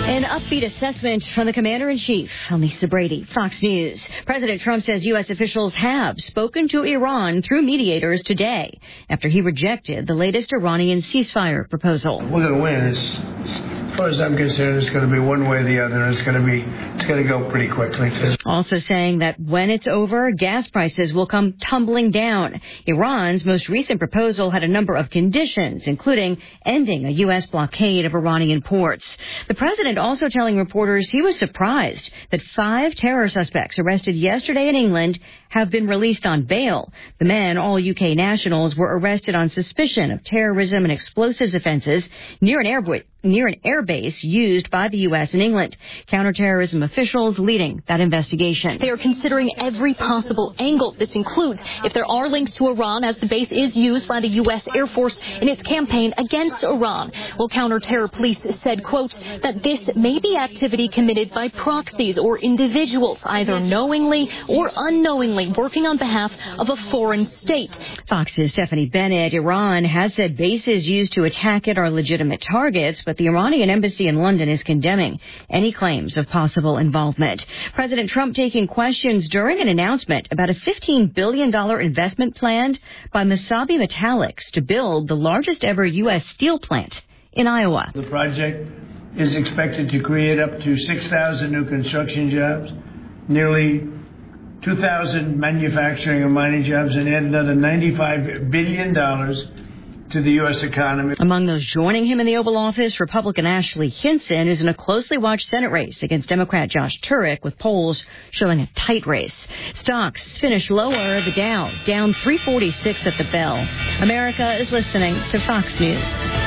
An upbeat assessment from the commander-in-chief, Lisa Brady, Fox News. President Trump says U.S. officials have spoken to Iran through mediators today after he rejected the latest Iranian ceasefire proposal. We're going to win. As far as I'm concerned, it's going to be one way or the other. It's going to go pretty quickly, too. Also saying that when it's over, gas prices will come tumbling down. Iran's most recent proposal had a number of conditions, including ending a U.S. blockade of Iranian ports. The president also telling reporters he was surprised that 5 terror suspects arrested yesterday in England have been released on bail. The men, all UK nationals, were arrested on suspicion of terrorism and explosives offenses near an airbase used by the U.S. in England. Counterterrorism officials leading that investigation. They are considering every possible angle. This includes if there are links to Iran, as the base is used by the U.S. Air Force in its campaign against Iran. Well, counter-terror police said, quote, that this may be activity committed by proxies or individuals, either knowingly or unknowingly working on behalf of a foreign state. Fox's Stephanie Bennett. Iran has said bases used to attack it are legitimate targets, but the Iranian embassy in London is condemning any claims of possible involvement. President Trump taking questions during an announcement about a $15 billion investment planned by Mesabi Metallics to build the largest ever U.S. steel plant in Iowa. The project is expected to create up to 6,000 new construction jobs, nearly 2,000 manufacturing and mining jobs, and add another $95 billion to the U.S. economy. Among those joining him in the Oval Office, Republican Ashley Hinson is in a closely watched Senate race against Democrat Josh Turek, with polls showing a tight race. Stocks finished lower. The Dow down 346 at the bell. America is listening to Fox News.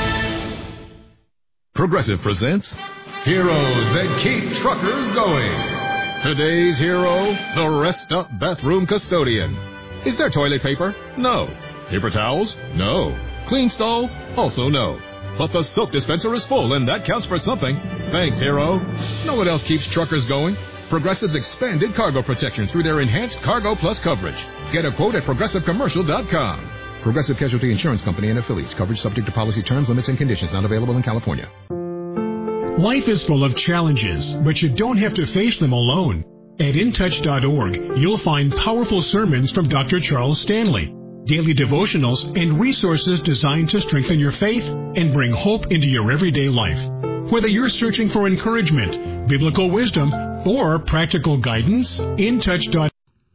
Progressive presents Heroes That Keep Truckers Going. Today's hero, the Rest-Up Bathroom Custodian. Is there toilet paper? No. Paper towels? No. Clean stalls? Also no. But the soap dispenser is full, and that counts for something. Thanks, hero. Know what else keeps truckers going? Progressive's expanded cargo protection through their enhanced Cargo Plus coverage. Get a quote at ProgressiveCommercial.com. Progressive Casualty Insurance Company and affiliates. Coverage subject to policy terms, limits, and conditions. Not available in California. Life is full of challenges, but you don't have to face them alone. At InTouch.org, you'll find powerful sermons from Dr. Charles Stanley, daily devotionals, and resources designed to strengthen your faith and bring hope into your everyday life. Whether you're searching for encouragement, biblical wisdom, or practical guidance, InTouch.org.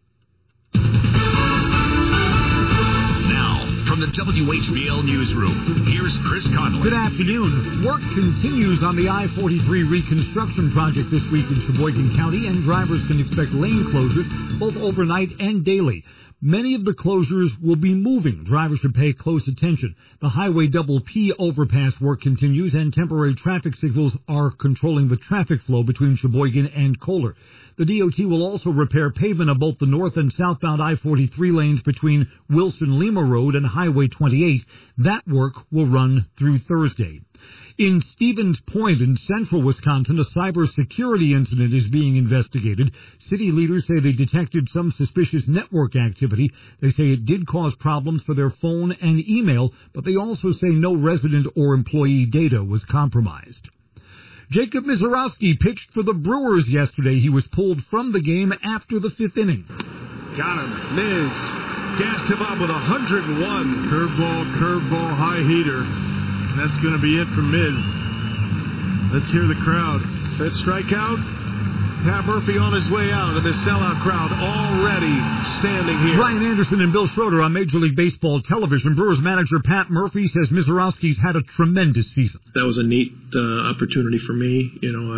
From the WHBL Newsroom, here's Chris Conley. Good afternoon. Work continues on the I-43 reconstruction project this week in Sheboygan County, and drivers can expect lane closures both overnight and daily. Many of the closures will be moving. Drivers should pay close attention. The Highway Double P overpass work continues, and temporary traffic signals are controlling the traffic flow between Sheboygan and Kohler. The DOT will also repair pavement of both the north and southbound I-43 lanes between Wilson-Lima Road and Highway 28. That work will run through Thursday. In Stevens Point in central Wisconsin, a cybersecurity incident is being investigated. City leaders say they detected some suspicious network activity. They say it did cause problems for their phone and email, but they also say no resident or employee data was compromised. Jacob Misiorowski pitched for the Brewers yesterday. He was pulled from the game after the 5th inning. Got him. Miz gassed him up with 101. Curveball, high heater. That's going to be it for Miz. Let's hear the crowd. Fifth strikeout. Pat Murphy on his way out, and the sellout crowd already standing here. Brian Anderson and Bill Schroeder on Major League Baseball television. Brewers manager Pat Murphy says Misiorowski's had a tremendous season. That was a neat opportunity for me.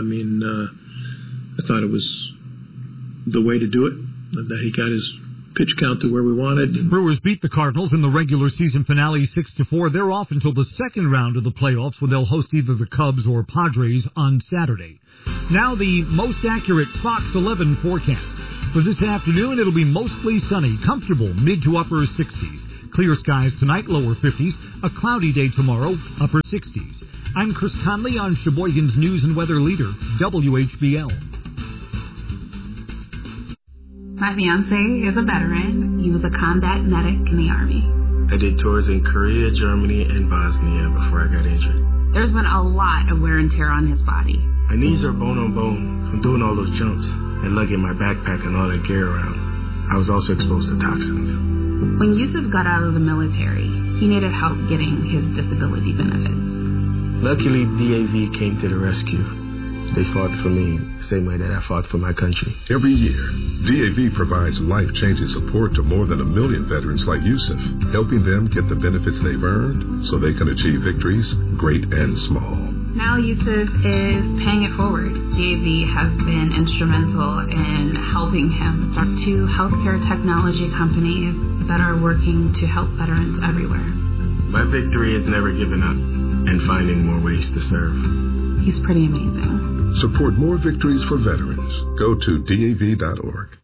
I thought it was the way to do it, that he got his pitch count to where we wanted. Brewers beat the Cardinals in the regular season finale 6-4. They're off until the second round of the playoffs, when they'll host either the Cubs or Padres on Saturday. Now the most accurate Fox 11 forecast. For this afternoon, it'll be mostly sunny, comfortable, mid to upper 60s. Clear skies tonight, lower 50s. A cloudy day tomorrow, upper 60s. I'm Chris Conley on Sheboygan's News and Weather Leader, WHBL. My fiancé is a veteran. He was a combat medic in the Army. I did tours in Korea, Germany, and Bosnia before I got injured. There's been a lot of wear and tear on his body. My knees are bone on bone from doing all those jumps and lugging my backpack and all that gear around. I was also exposed to toxins. When Yusuf got out of the military, he needed help getting his disability benefits. Luckily, DAV came to the rescue. They fought for me the same way that I fought for my country. Every year, DAV provides life-changing support to more than 1 million veterans like Yusuf, helping them get the benefits they've earned so they can achieve victories, great and small. Now Yusuf is paying it forward. DAV has been instrumental in helping him start 2 healthcare technology companies that are working to help veterans everywhere. My victory is never giving up and finding more ways to serve. He's pretty amazing. Support more victories for veterans. Go to DAV.org.